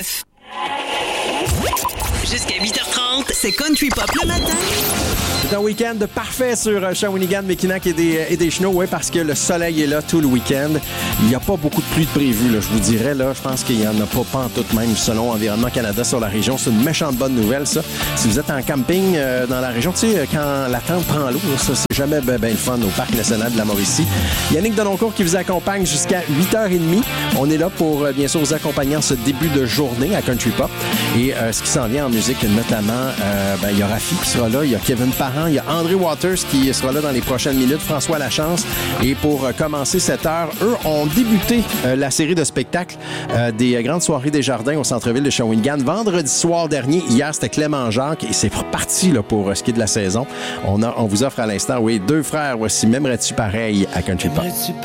9. Jusqu'à 8h30, c'est Country Pop le matin. C'est un week-end parfait sur Shawinigan, Mackinac et des Chenaux, oui, parce que le soleil est là tout le week-end. Il n'y a pas beaucoup de pluie de prévu, là, je vous dirais. Là, je pense qu'il n'y en a pas en tout, même selon Environnement Canada sur la région. C'est une méchante bonne nouvelle, ça. Si vous êtes en camping dans la région, tu sais, quand la tente prend l'eau, ça, c'est jamais ben le fun au Parc national de la Mauricie. Yannick Denoncourt qui vous accompagne jusqu'à 8h30. On est là pour, bien sûr, vous accompagner en ce début de journée à Country Pop. Et ce qui s'en vient en musique, notamment, il y a Rafi qui sera là, il y a Kevin Parent, il y a André Waters qui sera là dans les prochaines minutes, François Lachance. Et pour commencer cette heure, eux ont débuté la série de spectacles des Grandes Soirées des Jardins au centre-ville de Shawinigan vendredi soir dernier. Hier, c'était Clément Jacques et c'est reparti là, pour ce qui est de la saison. On vous offre à l'instant, oui, deux frères, voici M'aimerais-tu pareil à Country Pop.